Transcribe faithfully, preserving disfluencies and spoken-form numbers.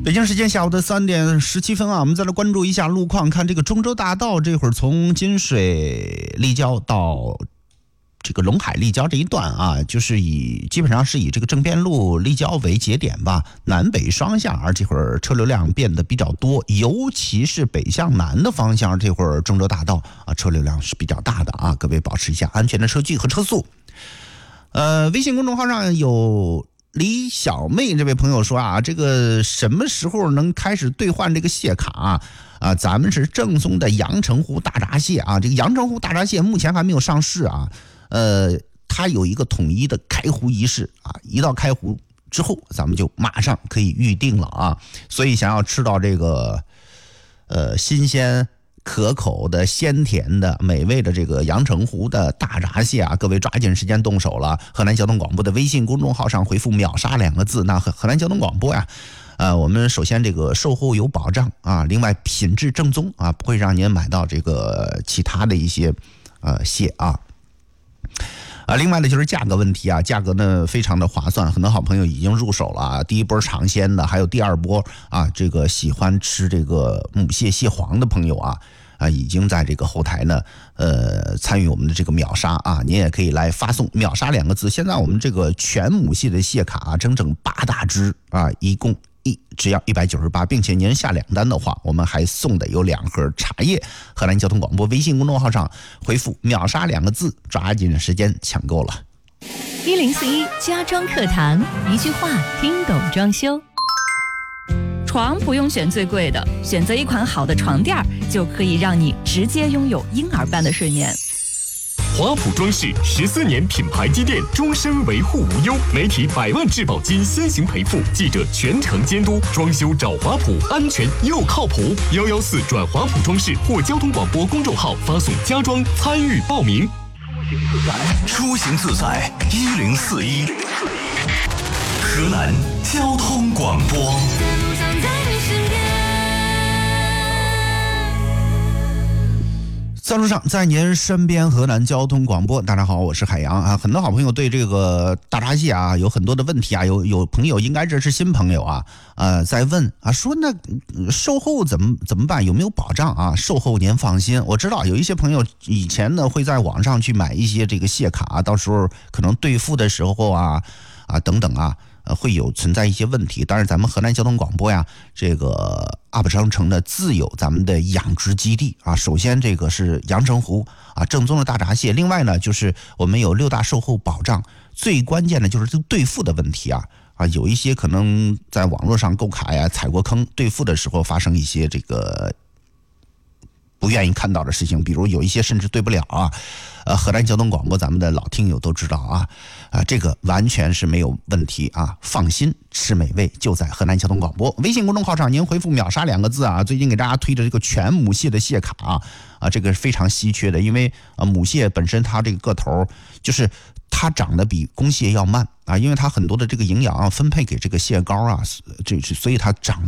北京时间下午的三点十七分啊，我们再来关注一下路况。看这个中州大道，这会儿从金水立交到这个陇海立交这一段啊，就是以基本上是以这个正边路立交为节点吧，南北双向，而这会儿车流量变得比较多，尤其是北向南的方向，这会儿中州大道啊车流量是比较大的啊，各位保持一下安全的车距和车速。呃，微信公众号上有李小妹这位朋友说啊，这个什么时候能开始兑换这个蟹卡啊？啊，咱们是正宗的阳澄湖大闸蟹啊，这个阳澄湖大闸蟹目前还没有上市啊，呃，它有一个统一的开湖仪式啊，一到开湖之后，咱们就马上可以预定了啊，所以想要吃到这个呃新鲜可口的鲜甜的美味的这个阳澄湖的大闸蟹啊，各位抓紧时间动手了。河南交通广播的微信公众号上回复秒杀两个字，那河河南交通广播呀，呃，我们首先这个售后有保障啊，另外品质正宗啊，不会让您买到这个其他的一些呃蟹啊。啊，另外呢就是价格问题啊，价格呢非常的划算，很多好朋友已经入手了啊。第一波尝鲜的，还有第二波啊，这个喜欢吃这个母蟹蟹黄的朋友啊，啊，已经在这个后台呢，呃，参与我们的这个秒杀啊，您也可以来发送秒杀两个字。现在我们这个全母蟹的蟹卡啊，整整八大只啊，一共一只要一百九十八，并且您下两单的话，我们还送的有两盒茶叶。河南交通广播微信公众号上回复秒杀两个字，抓紧时间抢购了。 一零四一家装课堂，一句话听懂装修。床不用选最贵的，选择一款好的床垫就可以让你直接拥有婴儿般的睡眠。 华普装饰十四年品牌积淀，终身维护无忧，媒体百万质保金先行赔付，记者全程监督，装修找华普，安全又靠谱。幺幺四转华普装饰或交通广播公众号发送家装参与报名。 出行自在一零四一，河南交通广播。 在路上，在您身边，河南交通广播。大家好，我是海洋啊。很多好朋友对这个大闸蟹啊有很多的问题啊，有有朋友应该这是新朋友啊，呃，在问啊，说那售后怎么怎么办？有没有保障啊？售后您放心，我知道有一些朋友以前呢会在网上去买一些这个蟹卡啊，到时候可能兑付的时候啊啊等等啊。呃，会有存在一些问题，但是咱们河南交通广播呀，这个阿布商城呢自有咱们的养殖基地啊。首先这个是阳澄湖啊正宗的大闸蟹，另外呢就是我们有六大售后保障，最关键的就是这个兑付的问题啊啊，有一些可能在网络上购卡呀踩过坑，兑付的时候发生一些这个不愿意看到的事情，比如有一些甚至对不了啊。呃，河南交通广播咱们的老听友都知道啊，啊，这个完全是没有问题啊，放心，吃美味就在河南交通广播微信公众号上，您回复秒杀两个字啊，最近给大家推着这个全母蟹的蟹卡啊，啊，这个是非常稀缺的，因为啊母蟹本身它这个个头就是它长得比公蟹要慢啊，因为它很多的这个营养啊分配给这个蟹膏啊，这所以它长